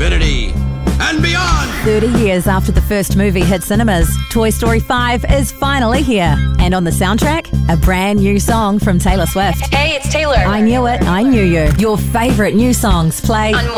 infinity and beyond. 30 years after the first movie hit cinemas, Toy Story 5 is finally here. And on the soundtrack, a brand new song from Taylor Swift. Hey, it's Taylor. I Knew It, I Knew You. Your favourite new songs play On